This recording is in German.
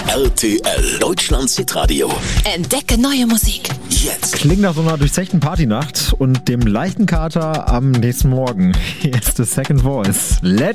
RTL, Deutschlands Hitradio. Entdecke neue Musik. Jetzt. Klingt nach so einer durchzechten Partynacht und dem leichten Kater am nächsten Morgen. Hier ist The Second Voice. Let's